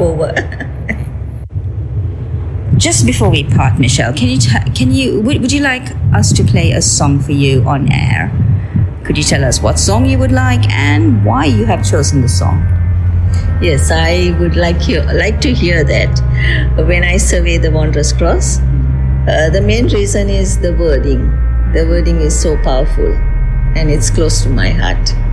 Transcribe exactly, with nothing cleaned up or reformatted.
over. Just before we part, Michelle, can you t- can you would, would you like us to play a song for you on air? Could you tell us what song you would like and why you have chosen the song? Yes, I would like you like to hear that. When I survey the Wanderer's Cross, uh, the main reason is the wording. The wording is so powerful, and it's close to my heart.